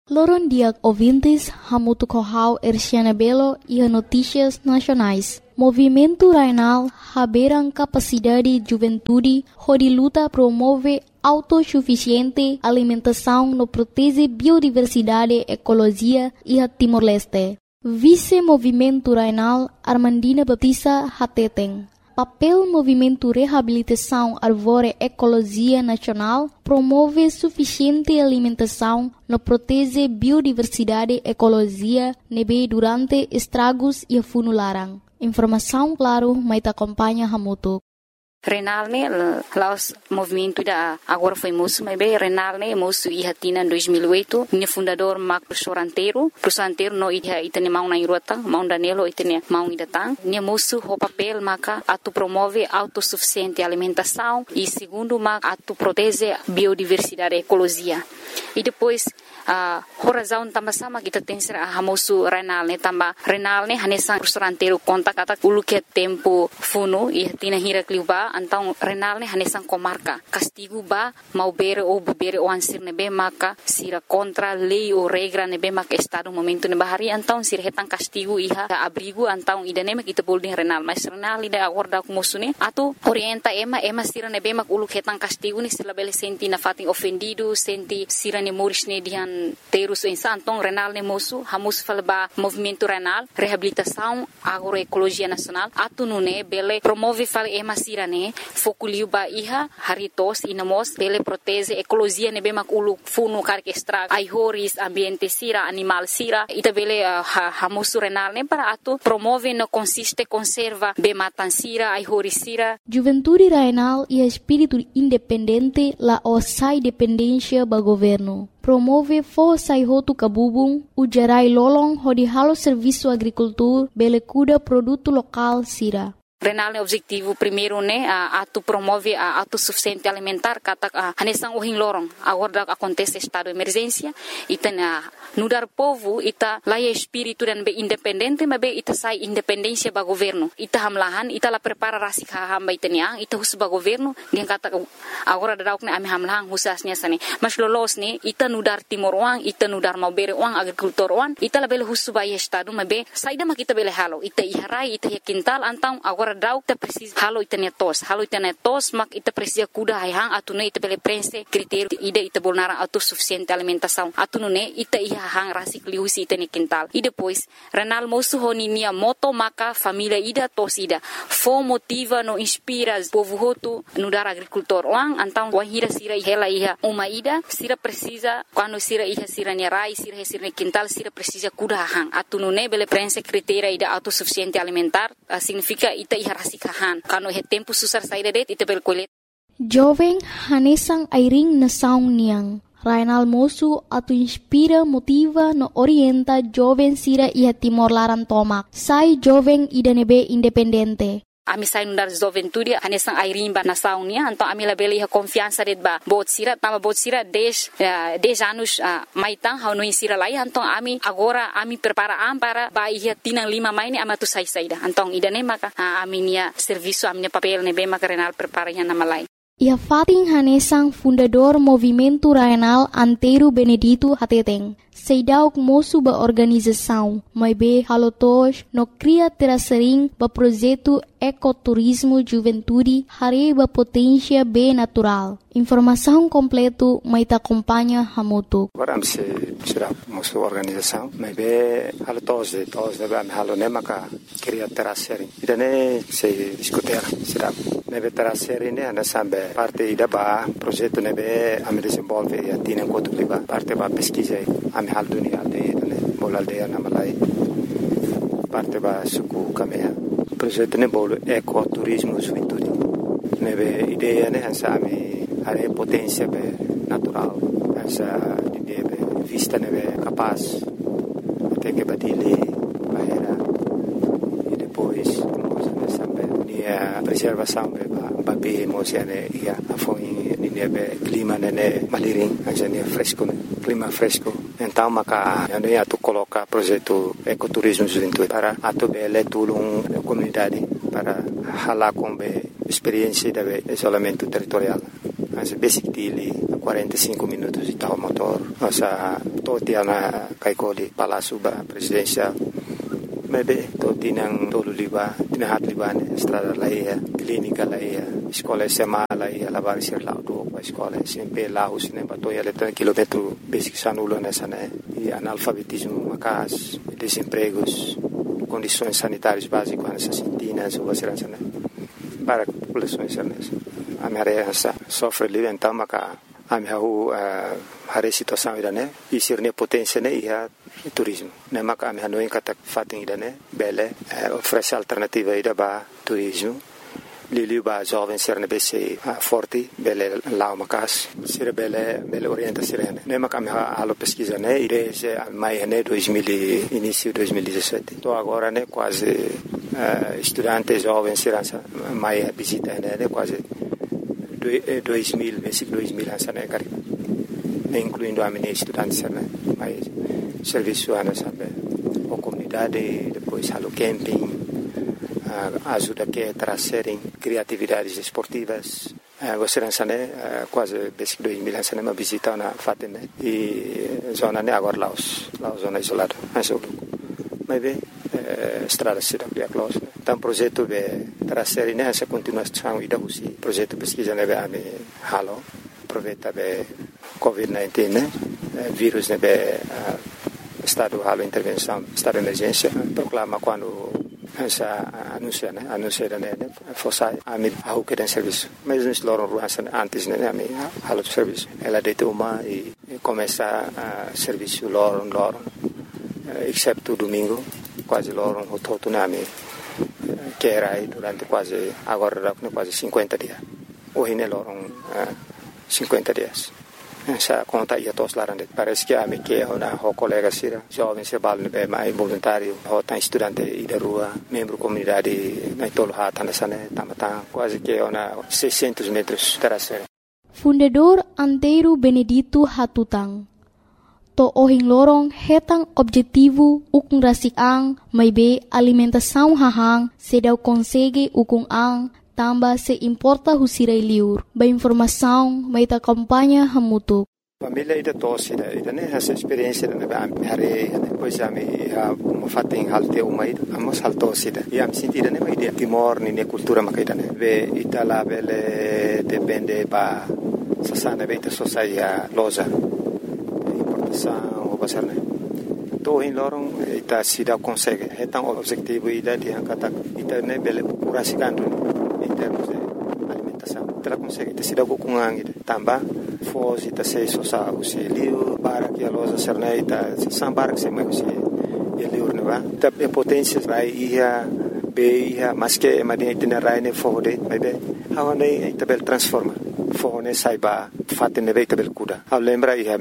Loron dia ouvintes, hamutu kohau Erciana Belo e notícias nacionais. Movimento Rainal haberam capacidade juventude, onde luta promove autossuficiente alimentação no protege biodiversidade, ecologia e a Timor-Leste. Vice-Movimento Rainal Armandina Baptista Hateteng. Papel Movimento Reabilitação Árvore Ecologia Nacional promove suficiente alimentação no protege biodiversidade, ecologia, nebe durante estragos e funularan. Informação claro, mas acompanha Hamutu. Renal ne laos movimento da agora foi moço, mas bem Renal ne moço e hatina em 2008, ne fundador Mac Prosoranteiro no itene mau na irota, mau danelo itene mau idatang, ne moço o papel maca atu promove autossuficiente alimentação e segundo mac atu protege biodiversidade e ecologia. E depois a razão também sama kita tem ser a moço Renal ne hanesan Prosoranteiro conta kata ulu que tempo funo e hatina hira kliuba então Renal ne hanesan comarca castigo ba mau bere ou bebere ou ansir nebe maka sira contra lei ou regra nebe maka estado momento ne bahari então sira hetan castigo iha abrigo então idane mak kita bolding Renal mas Renal ida acorda com moço ne atu orienta ema sira nebe mak ulu hetan castigo ne sila bele senti na fatin ofendido senti sira ne moris ne dihan terus então Renal ne moço hamus falba movimento Renal reabilitação agroecologia nacional atu nune bele promove fale ema sira ne fokuliu ba iha haritos inamos bele protege ecologia nebe mak ulu funu karke estraga aihoris ambiente sira animal sira ita bele hamusu Renal ne para atu promove no consiste conserva be matan sira aihoris sira. Juventude Rainal e espírito independente la osai dependência ba governo. Promove força e roto cabubung, ujarai lolong hodi halo serviço agricultor, bele cuida produto local sira. Renal ne objetivo primeiro ne atu promove a autossuficiente alimentar kata hanesang uhin lorong agora acontece estado de emergência ita nudar povo ita laia espírito dan be independente mas be ita sai independência ba governo ita hamlahan ita la prepara rasik hamba itania ita hus ba governo dia kata agora dauk ne ami hamlahan husasnya sane mas lolos ne ita nudar timor uang ita nudar mau bere uang agrikultor uang ita la bele hus ba estado mas be saida mak ita bele halo ita iharai ita quintal antang agora dauk ta precisa halo itania tos mak ita precisa kuda hang atune ita bele prense critério ida ita bolnara autossuficiente alimentação atune ita iha hang rasik liusi itani quintal e depois Renal moço honi nia moto maka família ida tos ida fo motiva no inspira povo hotu no dar agricultor lang antang wahira sira hela iha uma ida sira precisa quando sira iha sira nia rai sira sira quintal sira precisa kuda hang atune bele prense critério ida autossuficiente alimentar significa ita iha rasikahan kano he tempo susar saída det ita bel kolet jovem hanesang airing na saung niang Rainal moço atu inspira motiva no orienta jovem sira iha Timor Laran tomak sai jovem ida nebe independente. Ami sai nundar juventude hanesang airing ba nasaung nia então ami la bele iha confiança det ba bot sira 10 anos maitang hau no insira lai então ami agora ami prepara para ba iha tinang 5 mai ni amatu sai saida então ida ne maka ami nia serviço ami ne papel ne be maka Renal prepara iha nama lai. Ia fating hanesang fundador Movimento Rainal Antero Benedito Hateteng. Seidauk moço ba organização, mas be halotos no cria terasering ba projeto ecoturismo juventude hare ba potência be natural. Informação completo mai ta acompanha Hamutu. Agora se será moço organização, mas be halotos de ba halo nemaka cria terasering. Idane se discutir será nebe terasering ne ana sambe parte ida ba projeto nebe am desenvolve e atina enquanto liba parte ba pesquisa am hal dunia aldeia bola aldeia na Malai parte ba suku kamea projeto ne bolo ecoturismo juventude nebe ideia ne hansa ami are potência be natural hansa ideia be vista nebe capaz até que badile bahera e depois a preservação ba be mosiane ia afoi nebe clima nene maliring hansa fresco clima fresco então maka ano ia tu coloca projeto ecoturismo juventude para atu bele tulung comunidade para hala com be experiência de isolamento territorial as basic dili 45 minutos de tal motor nossa totia na kaikoli Palácio Presidencial. Maybe to tinang tolo liba, tinahat liba ne estrada laia, clínica laia, escola SMA laia, lavar ser lá do escola sempre lá os ne batoia letra quilômetro basic sanulo nessa né e analfabetismo macas, desempregos, condições sanitárias básicas nessa sentina, so segurança né para populações nessa. A minha sofre livre então maca a minha hari situação ida né e ser ne potência né ia turismo. Ne maka ami hanoi kata fating ida ne bele oferece alternativa ida ba turismo. Liliu ba jovem ser ne bese forte bele lao makas ser bele orienta sirene. Ne maka ami halo pesquisa ne ide mai ne 2000 início 2017. Tô agora ne quase estudante jovem serança mai visita ne quase 2000 mesmo 2000 ansa ne cari. Incluindo a minha estudante né mais serviço ana sabe a comunidade depois halo camping ajuda que trazerem criatividades esportivas você não sabe quase desde 2000 ansa né uma visita na Fatima e zona né agora Laos zona isolada mas bem estrada cidade a close então projeto de trazer nessa continuação e da usi projeto pesquisa né be halo aproveita be COVID-19 né vírus né be estado halo intervenção estado de emergência proclama quando essa anuncia né fosse a mim a que tem serviço mas nos loram ruas antes né a mim halo serviço ela deita uma e começa a serviço loram exceto domingo quase loram o todo na mim que era aí durante quase agora quase 50 dias hoje né loram 50 dias. Essa conta ia todos lá parece que a mim que é uma colega sira jovem se bal ne mais voluntário ou tá estudante e da rua membro comunidade na tolo hata nessa né tamata quase que é uma 600 metros terasera. Fundador Antero Benedito Hatutang to ohing lorong hetang objetivo ukung rasik ang may be alimentação hahang sedaw konsege ukung ang tambah se importa husirai liur. Ba informação, mai ta kampanya hamutuk. Família ida tosi ida né essa experiência né hari depois ami fating halte umai amos haltosi ida e am sentida né ida timor ni cultura makaida né ve itala vele depende ba sasana beta sosaia loja importação o basar né to in lorong ita sida consegue hetang objetivo ida di angkata ita né bele curasikan em termos de alimentação. Ela consegue ter sido com angue também fosse ta sei só se liu para que a loja serneita sambar que se mais se liu não vai ta potência vai ia be ia mas que madia itinerário ne fode mas be hawane tabel transforma fone saiba fatte ne tabel kuda a lembra ia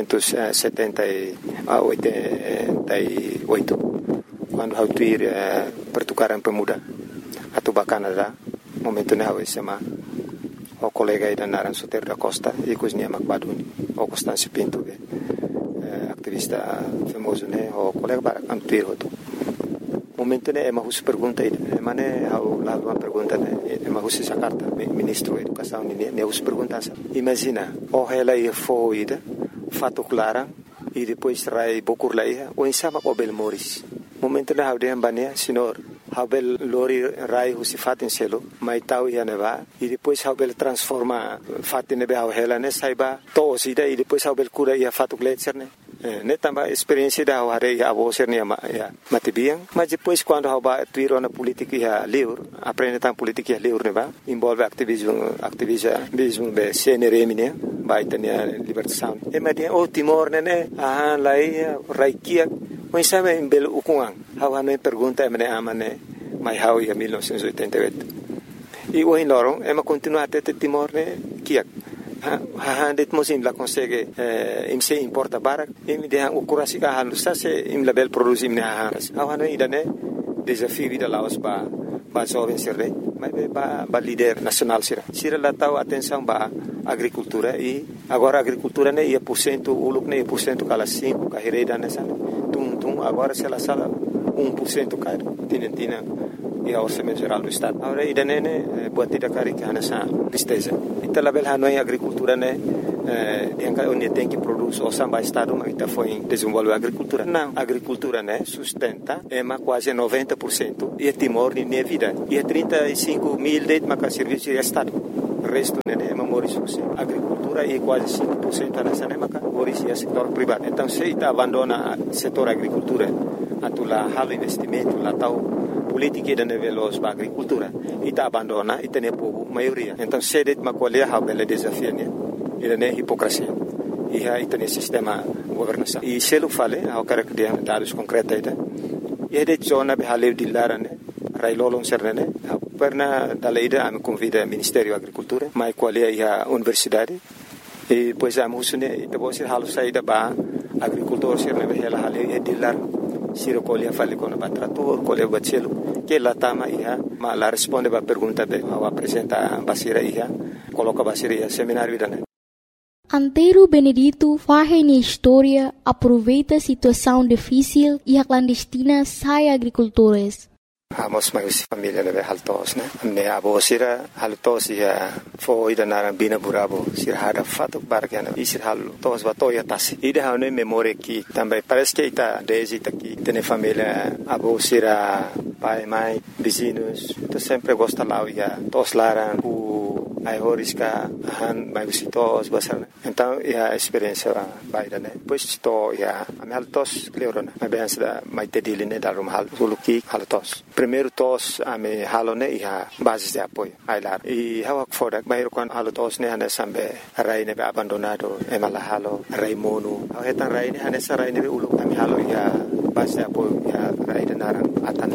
1988 quando hau tuir pertukaran pemuda atau Canadá momento ne hawe sema o colega ida naran Soter da Costa e cozinha Macbaduni o Constâncio Pinto activista famoso ne o colega para antuir hoto momento ne é mahus pergunta ida mane hau lá uma pergunta ne é mahus essa carta ministro da educação ne us pergunta imagina o ela ia foi ida fato clara e depois trai bokur lá ia o insama o Belmoris momento ne hau de ambania senhor Habel lori rai husi fatin selo mai tau ia neva e depois habel transforma fatin nebe hela ne saiba to sida e depois habel cura ia fatu gletser ne tamba experiência da hare ia avo ser ne matibiang mas depois quando haba tuiro na política ia liur aprende tan política ia liur neva envolve activismo be CNRM ne vai ter libertação e madia o Timor ne lai raikia mas sabe em belo ukuang hawa no pergunta emne amane mai hau ia 1988 e o in lorong ema continua até Timor ne kiak det mosim la consegue imse importa barak im de o curasi ka halu sa se im label produce im ne hawa no idane desafio vida laos ba jovem sirre mas ba líder nacional sira la tau atenção ba agricultura e agora agricultura ne ia porcento uluk ne porcento kala 5 ka hereda nessa agora se ela sala 1% cai tinentina e a orçamento geral do estado agora ida nene buat tidak kari que nessa tristeza então la bel hanoi agricultura ne onde tem que produzir o samba estado, mas está foi desenvolver a agricultura. Não, a agricultura, né, sustenta quase 90% e é Timor de minha vida. E é 35 mil de serviço de estado. O resto, né, é a agricultura e quase 5% nessa época, hoje é setor privado. Então, se está abandona o setor agricultura, atula halo investimento, lá tal política de nível da agricultura, e está abandona e tem povo maioria. Então, se de uma colher há bela desafio, né, e é hipocrisia. E aí tem sistema governação. E se ele fala, eu quero que dê dados concretos aí, e de zona de haleu de lara, né, railolon serne, perna da lei da me convida Ministério da Agricultura, mas qual é a universidade? E depois a musune, e depois se halu saída ba agricultor serne be ela haleu e de lar, se recolhe fale com o trator, colhe o bacelo, que lá tama ia, mas lá responde a pergunta be, ao apresenta basira ia, coloca basira ia seminário da né. Antero Benedito faz na história, aproveita a situação difícil e a clandestina sai agricultores. Amos mais família leve haltos, né? Me abo sira haltos ia foi da narambina burabo sira hada fato bargana e sira haltos batoya tasi. E da hane memória que também parece que está desde aqui tem família abo sira pai mãe vizinhos, tu sempre gosta lá ia tos laran ai horisca han mai visitos basar. Então a experiência baida né. Pois to ia am haltos cleorona. Mas bem da mai tedili né da rumhal suluki haltos. Primeiro tos ame halone ia basis de apoio ai lar. E hawak fodak mai kon haltos ne hana sambe rai ne abandonado e mala halo rai monu. Hetan rai ne hana sarai ne ulu ame halo ia basis de apoio ia rai de naran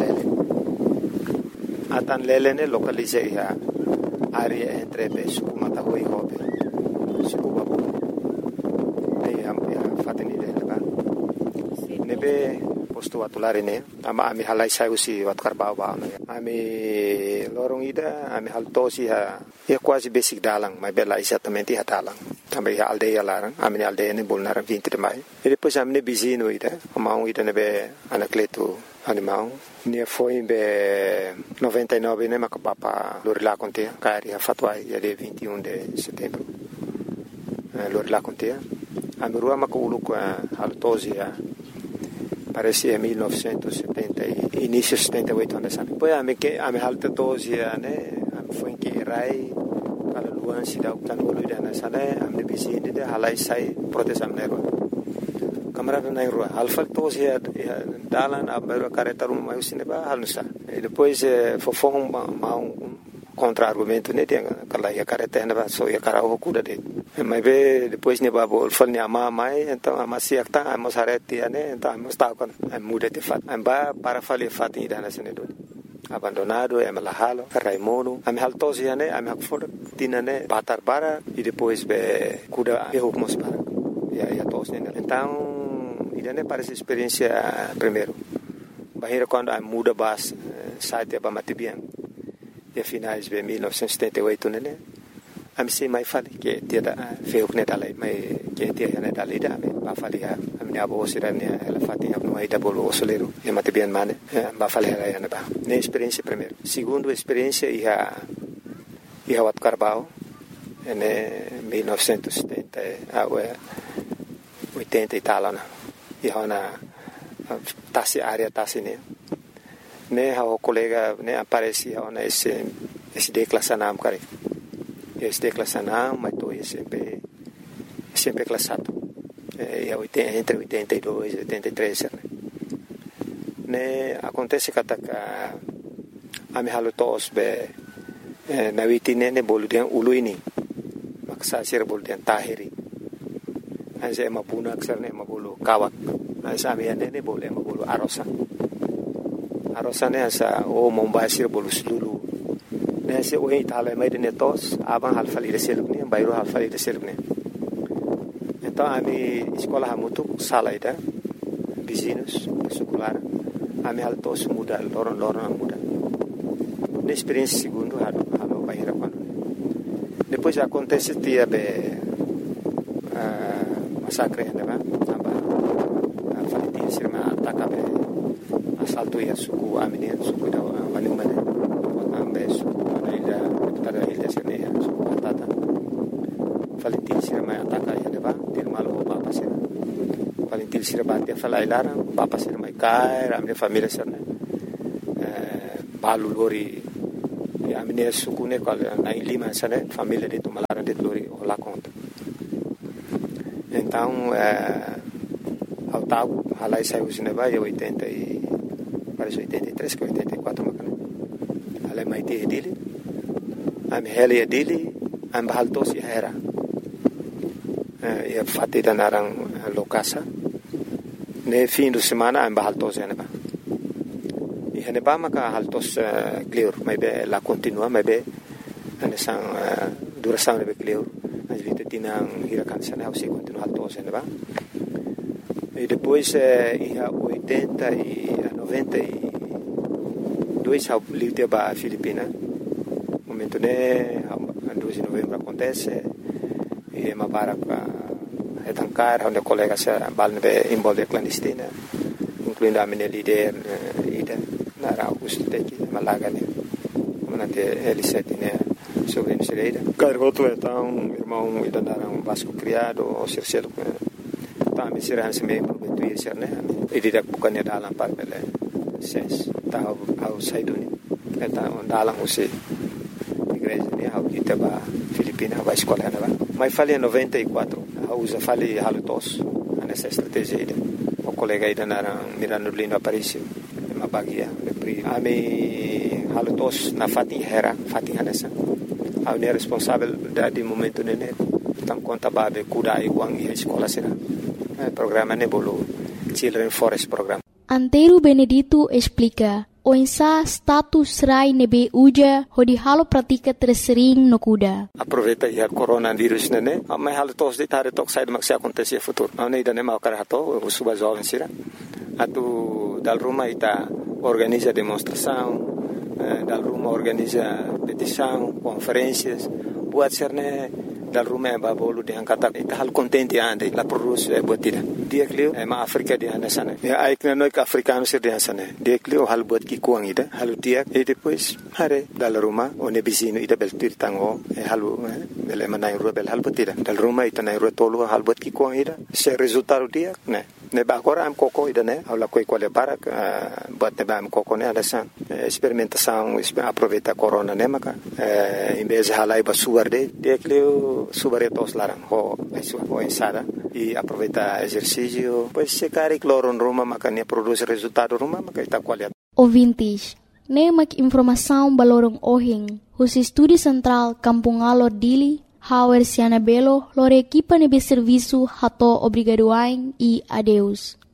atan lele ne localize ia área entre suku matahui hobe suku babu ne am fateni de leba nebe posto atulare ne ama ami halai sai usi wat karbau ba no ami lorong ida ami haltosi ha ya quase basic dalang mai bela exatamente ha dalang também a aldeia larang ami aldeia ne bolnar 20 de maio e depois ami ne bizino ida ama ida nebe anacleto animal ne foi em 99 né macapapa Lorila contea cari a fatwai dia 21 de setembro Lorila contea a mirua maculu com a altosia parece em 1970 início 78 anos depois a me alta tosia né foi que rai para luan sida utanolo ida na sana am de bizinde de halai sai protestam nero kamera na rua alfa tos ya dalan abero careta rumah usine ba halusa depois fofong contra argumento ne dia kala ya careta na ba so ya carao kuda de mas depois ne ba bol fal ne ama mai então ama siakta amos areti ne então amos ta kon muda te fat amba para fali fat ida na sene do abandonado é malahalo raimono am haltos ya ne am hakfor tinane batar bara e depois be kuda eu mos para ya tos ne então idane parece experiência primeiro bahira quando a muda bas site ba matibian e finais de 1978 né am sei mai fali que dia da feu ne dalai mai que dia ne dalai da ba fali a minha avó sira ne ela fati a no ida bolo solero e matibian mane ba fali ela ne ba ne experiência primeiro segundo experiência ia wat carbao ne 1970 80 e tal né e hona tasi área tasi ne o colega ne aparece hona esse declassanam kare esse declassanam mas tô sempre classado e entre 82 e 83 ne acontece que a me halo tos be na witine ne boludian uluini maksa sir boludian tahiri anse mapuna aksarne mabulu kawak ansa miane ne boleh mabulu arosa ne asa o mombasir bolu sululu ne se o itala mai de netos abang halfali de selukne bayro halfali de selukne então ami escola hamutu salaida vizinhos secular ami altos muda loron muda ne experiência segundo halo bayra quando depois acontece dia be massacre né aba falitin sirma atakabe assalto ya suku amine suku da manumane ambe suku ida tada ilda sirne suku atata falitin sirma ataka Valentil Sirabati falai lara, papa sir mai kai, a minha família sir né. Balu lori a minha suku né qual na Lima sir né, família de Tumalara de lori lá conta. Então, ao tago, halai saiu cinema em 80 e parece 83 que 84 macana. Halai mai te dele, a minha heli dele, a bahal tosi era. E fatti da narang lokasa. Ne fim de semana a bahal tosi ane ba. E ane ba maka hal tos clear, mai be la continua, mai be ane sang duração be clear. As vite tinang hirakan sana, se continua hal tosi ane ba. E depois, em 80 e 92, eu livre para a Filipina. No momento, né, 2 de novembro acontece. E uma barra é tancar, onde colegas balne envolve clandestina, incluindo a minha líder, Ida, na Augusto Teki, Malaga, né, manante L7, né, sobre a Ida. Cargoto é tão irmão Ida Narang Vasco criado, ou Circelo. Kami sirahan sa may probetuir sir ne ididak bukan ya dalam par bele ses tahu outside ni eta dalam usi igreja ni hau kita ba Filipina ba escola na ba mai fali 94 usa fali halutos nessa estratégia ida o colega ida na Mirano Lino Aparicio mabagia pri ami halutos na Fatih Hanessa au ne responsável de momento nene tam conta babe kuda iwang i escola sira programa Nebolo Children Forest Program. Antero Benedito explica o ensa status rai nebe uja hodi halo pratika tersering no kuda. Aproveita ya coronavírus nene, mas halo tos de tare tok sai de acontecer futuro. Não nem dane mal karato, o suba jovem sira. Atu dal Roma ita organiza demonstração, dal Roma organiza petição, conferências, buat serne dal Roma ba bolu de angkata ita hal contente ande la produce botida dia klio ma Afrika de anda sana ya aikna no ka africano sir de sana dia klio hal bot ki kuang ida hal dia e depois hare dal Roma one bisino ida bel tirtango hal bel manai rubel hal botida dal Roma ita nai rotolo hal bot ki kuang ida se resultado dia ne ba agora am coco ida ne ala coi quale para bot ne ba am coco ne ala san experimentação aproveita corona ne maka em vez halai ba suarde dia klio subaretos larang ho ensada e aproveita exercício pois se cari cloro em Roma makanya produz resultado Roma maka ita qualidade. Ouvintes, nemak informação balorong ohing, os estúdio central Kampung Alor Dili, Hauer Siana Belo, lor equipa nebe serviço hato obrigadoain e adeus.